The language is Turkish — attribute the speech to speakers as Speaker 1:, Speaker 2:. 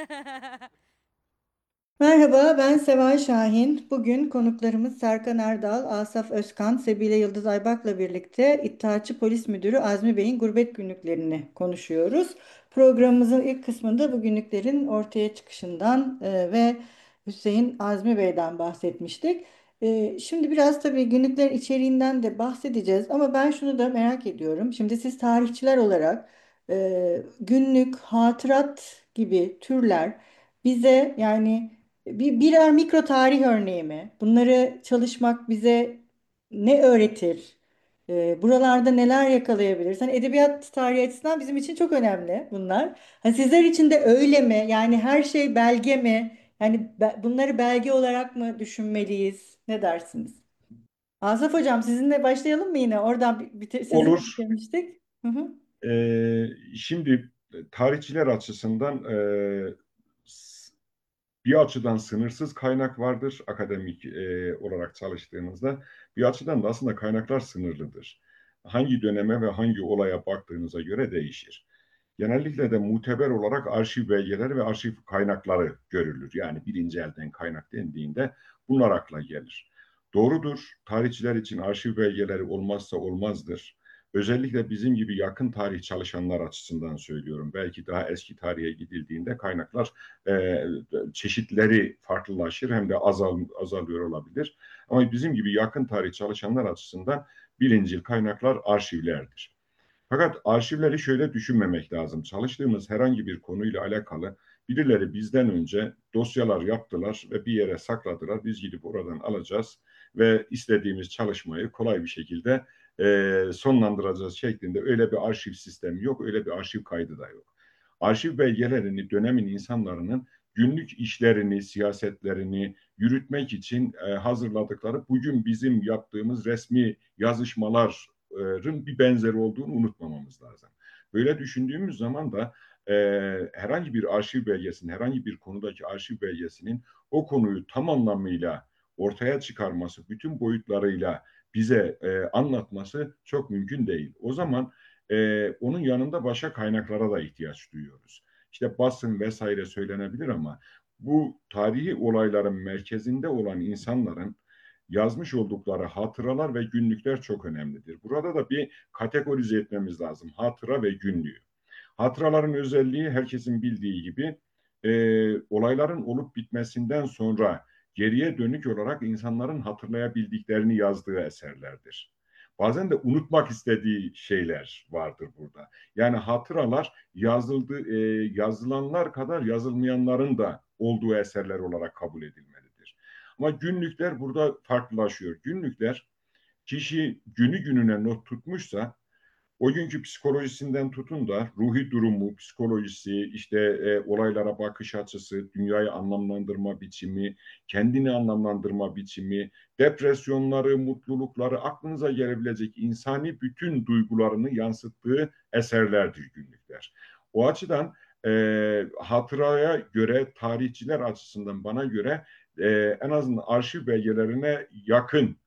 Speaker 1: Merhaba, ben Seval Şahin. Bugün konuklarımız Serkan Erdal, Asaf Özkan, Sebile Yıldız Aybak'la birlikte İttihatçı Polis Müdürü Azmi Bey'in gurbet günlüklerini konuşuyoruz. Programımızın ilk kısmında bu günlüklerin ortaya çıkışından ve Hüseyin Azmi Bey'den bahsetmiştik. Şimdi biraz tabii günlüklerin içeriğinden de bahsedeceğiz ama ben şunu da merak ediyorum. Şimdi siz tarihçiler olarak günlük, hatırat gibi türler bize yani birer mikro tarih örneği mi? Bunları çalışmak bize ne öğretir? Buralarda neler yakalayabiliriz? Hani edebiyat tarihi açısından bizim için çok önemli bunlar. Hani sizler için de öyle mi? Yani her şey belge mi? Yani bunları belge olarak mı düşünmeliyiz? Ne dersiniz? Asaf Hocam sizinle başlayalım mı yine? Oradan sizinle
Speaker 2: Olur.
Speaker 1: bitirmiştik. Hı hı.
Speaker 2: Şimdi tarihçiler açısından bir açıdan sınırsız kaynak vardır akademik olarak çalıştığınızda. Bir açıdan da aslında kaynaklar sınırlıdır. Hangi döneme ve hangi olaya baktığınıza göre değişir. Genellikle de muteber olarak arşiv belgeleri ve arşiv kaynakları görülür. Yani birinci elden kaynak dendiğinde bunlar akla gelir. Doğrudur, tarihçiler için arşiv belgeleri olmazsa olmazdır. Özellikle bizim gibi yakın tarih çalışanlar açısından söylüyorum. Belki daha eski tarihe gidildiğinde kaynaklar e, çeşitleri farklılaşır hem de azalıyor olabilir. Ama bizim gibi yakın tarih çalışanlar açısından birincil kaynaklar arşivlerdir. Fakat arşivleri şöyle düşünmemek lazım. Çalıştığımız herhangi bir konuyla alakalı birileri bizden önce dosyalar yaptılar ve bir yere sakladılar. Biz gidip oradan alacağız ve istediğimiz çalışmayı kolay bir şekilde sonlandıracağız şeklinde öyle bir arşiv sistemi yok, öyle bir arşiv kaydı da yok. Arşiv belgelerini dönemin insanların günlük işlerini, siyasetlerini yürütmek için hazırladıkları bugün bizim yaptığımız resmi yazışmaların bir benzeri olduğunu unutmamamız lazım. Böyle düşündüğümüz zaman da herhangi bir arşiv belgesinin, herhangi bir konudaki arşiv belgesinin o konuyu tam anlamıyla ortaya çıkarması, bütün boyutlarıyla bize anlatması çok mümkün değil. O zaman onun yanında başka kaynaklara da ihtiyaç duyuyoruz. İşte basın vesaire söylenebilir ama bu tarihi olayların merkezinde olan insanların yazmış oldukları hatıralar ve günlükler çok önemlidir. Burada da bir kategorize etmemiz lazım. Hatıra ve günlüğü. Hatıraların özelliği herkesin bildiği gibi olayların olup bitmesinden sonra geriye dönük olarak insanların hatırlayabildiklerini yazdığı eserlerdir. Bazen de unutmak istediği şeyler vardır burada. Yani hatıralar yazılanlar kadar yazılmayanların da olduğu eserler olarak kabul edilmelidir. Ama günlükler burada farklılaşıyor. Günlükler kişi günü gününe not tutmuşsa o günkü psikolojisinden tutun da ruhi durumu, psikolojisi, işte olaylara bakış açısı, dünyayı anlamlandırma biçimi, kendini anlamlandırma biçimi, depresyonları, mutlulukları, aklınıza gelebilecek insani bütün duygularını yansıttığı eserlerdir günlükler. O açıdan hatıraya göre, tarihçiler açısından bana göre en azından arşiv belgelerine yakın